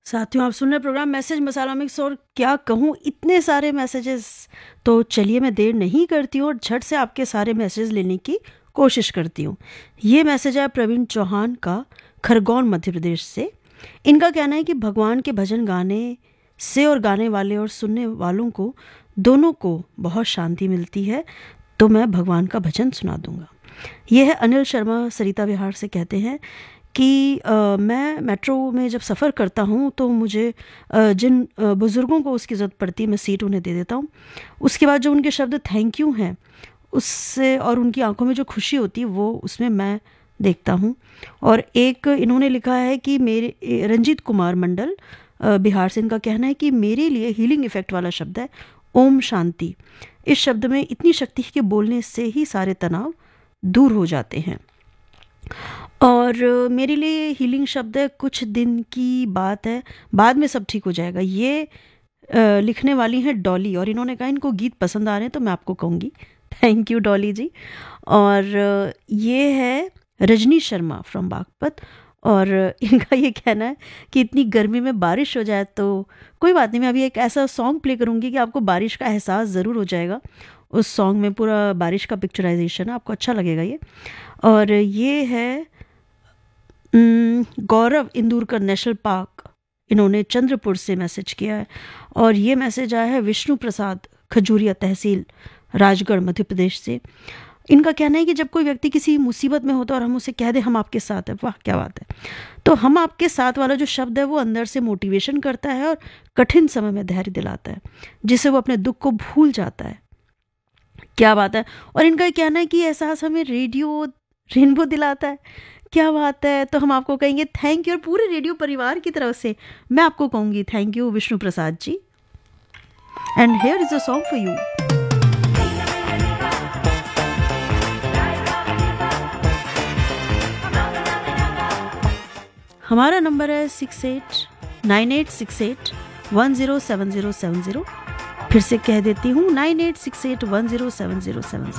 साथियों, आप सुन रहे प्रोग्राम मैसेज मसाला मिक्स। और क्या कहूँ, इतने सारे मैसेजेस। तो चलिए, मैं देर नहीं करती हूँ और झट से आपके सारे मैसेज लेने की कोशिश करती हूँ। ये मैसेज है प्रवीण चौहान का, खरगोन मध्य प्रदेश से। इनका कहना है कि भगवान के भजन गाने से और गाने वाले और सुनने वालों को दोनों को बहुत शांति मिलती है, तो मैं भगवान का भजन सुना दूंगा। यह है अनिल शर्मा, सरिता बिहार से। कहते हैं कि मैं मेट्रो में जब सफ़र करता हूँ तो मुझे जिन बुज़ुर्गों को उसकी ज़रूरत पड़ती है, मैं सीट उन्हें दे देता हूँ। उसके बाद जो उनके शब्द थैंक यू हैं, उससे और उनकी आंखों में जो खुशी होती है वो उसमें मैं देखता हूँ। और एक इन्होंने लिखा है कि मेरे रंजीत कुमार मंडल बिहार से, इनका कहना है कि मेरे लिए हीलिंग इफ़ेक्ट वाला शब्द है ओम शांति। इस शब्द में इतनी शक्ति है कि बोलने से ही सारे तनाव दूर हो जाते हैं। और मेरे लिए हीलिंग शब्द है कुछ दिन की बात है, बाद में सब ठीक हो जाएगा। ये लिखने वाली हैं डॉली, और इन्होंने कहा इनको गीत पसंद आ रहे हैं तो मैं आपको कहूँगी। थैंक यू डॉली जी। और ये है रजनी शर्मा फ्रॉम बागपत, और इनका ये कहना है कि इतनी गर्मी में बारिश हो जाए तो कोई बात नहीं, मैं अभी एक ऐसा सॉन्ग प्ले करूँगी कि आपको बारिश का एहसास ज़रूर हो जाएगा। उस सॉन्ग में पूरा बारिश का पिक्चराइजेशन है, आपको अच्छा लगेगा ये। और ये है गौरव इंदुरकर नेशनल पार्क, इन्होंने चंद्रपुर से मैसेज किया है। और ये मैसेज आया है विष्णु प्रसाद, खजूरिया तहसील, राजगढ़ मध्य प्रदेश से। इनका कहना है कि जब कोई व्यक्ति किसी मुसीबत में होता है और हम उसे कह दें हम आपके साथ हैं, वाह क्या बात है, तो हम आपके साथ वाला जो शब्द है वो अंदर से मोटिवेशन करता है और कठिन समय में धैर्य दिलाता है, जिससे वो अपने दुख को भूल जाता है। क्या बात है। और इनका कहना है कि एहसास हमें रेनबो दिलाता है। क्या बात है। तो हम आपको कहेंगे थैंक यू, और पूरे रेडियो परिवार की तरफ से मैं आपको कहूँगी thank you Vishnu Prasad ji. And here is a song for you. हमारा नंबर है 689868107070। फिर से कह देती हूँ 9868107070।